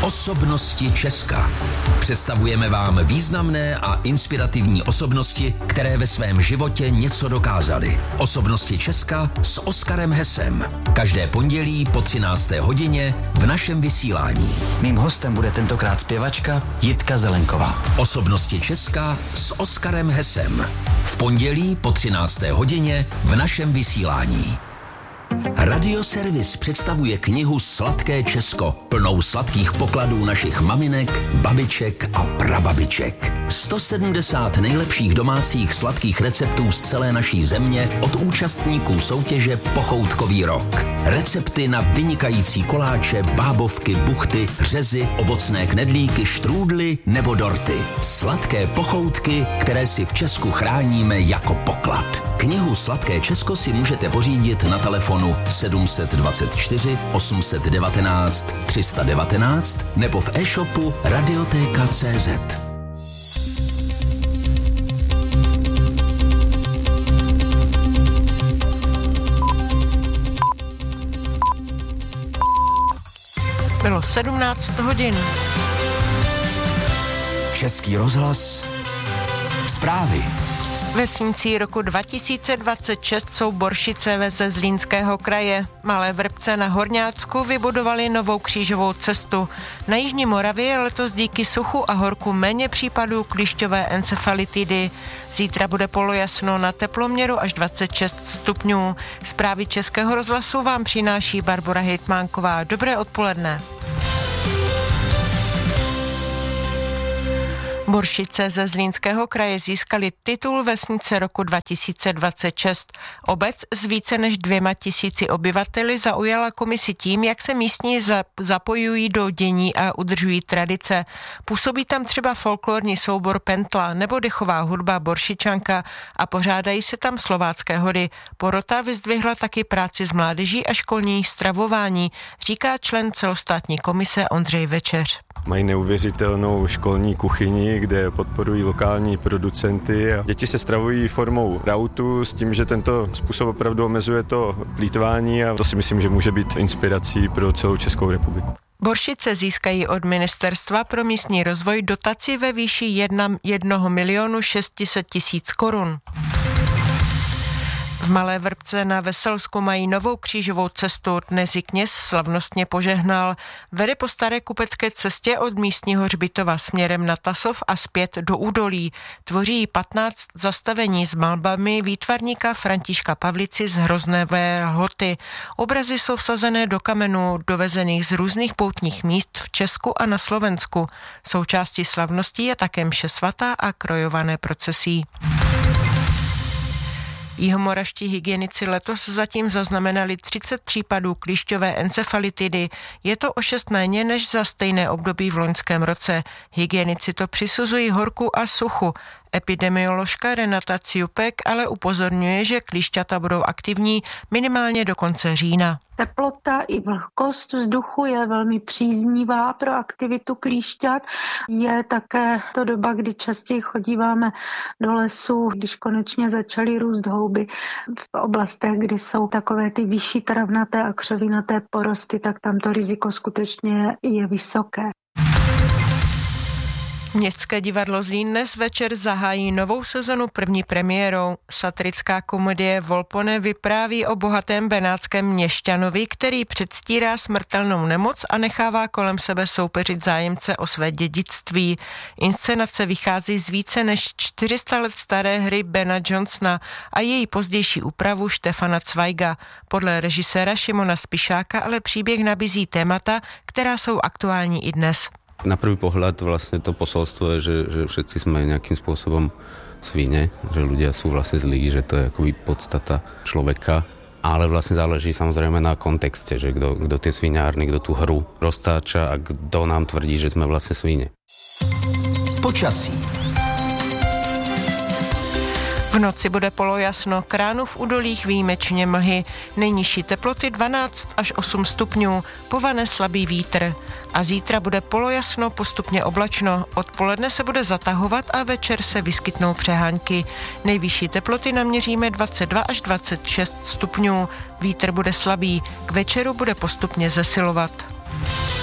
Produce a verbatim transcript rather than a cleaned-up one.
Osobnosti Česka. Představujeme vám významné a inspirativní osobnosti, které ve svém životě něco dokázaly. Osobnosti Česka s Oskarem Hesem. Každé pondělí po třinácté hodině v našem vysílání. Mým hostem bude tentokrát zpěvačka Jitka Zelenková. Osobnosti Česka s Oskarem Hesem. V pondělí po třinácté hodině v našem vysílání. Radioservis představuje knihu Sladké Česko, plnou sladkých pokladů našich maminek, babiček a prababiček. sto sedmdesát nejlepších domácích sladkých receptů z celé naší země od účastníků soutěže Pochoutkový rok. Recepty na vynikající koláče, bábovky, buchty, řezy, ovocné knedlíky, štrůdly nebo dorty. Sladké pochoutky, které si v Česku chráníme jako poklad. Knihu Sladké Česko si můžete pořídit na telefonu sedm set dvacet čtyři osm set devatenáct tři sta devatenáct nebo v e-shopu radioteka tečka cé zet. Bylo sedmnáct hodin. Český rozhlas. Zprávy. Vesnicí roku dva tisíce dvacet šest jsou Boršice ze Zlínského kraje. Malé Vrbce na Horňácku vybudovali novou křížovou cestu. Na Jižní Moravě je letos díky suchu a horku méně případů klišťové encefalitidy. Zítra bude polojasno na teploměru až dvacet šest stupňů. Zprávy Českého rozhlasu vám přináší Barbora Hejtmánková. Dobré odpoledne. Boršice ze Zlínského kraje získali titul vesnice roku dva tisíce dvacet šest. Obec s více než dvěma tisíci obyvateli zaujala komisi tím, jak se místní zapojují do dění a udržují tradice. Působí tam třeba folklorní soubor Pentla nebo dechová hudba Boršičanka a pořádají se tam slovácké hody. Porota vyzdvihla taky práci s mládeží a školní stravování, říká člen celostátní komise Ondřej Večeř. Mají neuvěřitelnou školní kuchyni, kde podporují lokální producenty a děti se stravují formou rautu s tím, že tento způsob opravdu omezuje to plýtvání a to si myslím, že může být inspirací pro celou Českou republiku. Boršice získají od Ministerstva pro místní rozvoj dotaci ve výši jednoho milionu šest set tisíc korun. V Malé Vrbce na Veselsku mají novou křížovou cestu. Dnes ji kněz slavnostně požehnal. Vede po staré kupecké cestě od místního hřbitova směrem na Tasov a zpět do údolí. Tvoří ji patnáct zastavení s malbami výtvarníka Františka Pavlici z Hroznové Lhoty. Obrazy jsou vsazené do kamenů, dovezených z různých poutních míst v Česku a na Slovensku. Součástí slavností je také mše svatá a krojované procesí. Jihomoravští hygienici letos zatím zaznamenali třicet případů klíšťové encefalitidy. Je to o šest méně než za stejné období v loňském roce. Hygienici to přisuzují horku a suchu. Epidemioložka Renata Ciupek ale upozorňuje, že klíšťata budou aktivní minimálně do konce října. Teplota i vlhkost vzduchu je velmi příznivá pro aktivitu klíšťat. Je také to doba, kdy častěji chodíváme do lesu, když konečně začaly růst houby v oblastech, kde jsou takové ty vyšší travnaté a křovinaté porosty, tak tam to riziko skutečně je vysoké. Městské divadlo Zlín dnes večer zahájí novou sezonu první premiérou. Satirická komedie Volpone vypráví o bohatém benátském měšťanovi, který předstírá smrtelnou nemoc a nechává kolem sebe soupeřit zájemce o své dědictví. Inscenace vychází z více než čtyři sta let staré hry Bena Johnsona a její pozdější úpravu Štefana Cvajga. Podle režiséra Šimona Spišáka ale příběh nabízí témata, která jsou aktuální i dnes. Na prvý pohľad vlastne to posolstvo je, že, že všetci sme nejakým spôsobom svine, že ľudia sú vlastne zlí, že to je akoby podstata človeka. Ale vlastne záleží samozrejme na kontexte, že kto, kto tie sviňárny, kto tú hru roztáča a kto nám tvrdí, že sme vlastne svine. Počasí. V noci bude polojasno, k ránu v údolích výjimečně mlhy. Nejnižší teploty dvanáct až osm stupňů, povane slabý vítr. A zítra bude polojasno, postupně oblačno. Odpoledne se bude zatahovat a večer se vyskytnou přehánky. Nejvyšší teploty naměříme dvacet dva až dvacet šest stupňů. Vítr bude slabý, k večeru bude postupně zesilovat.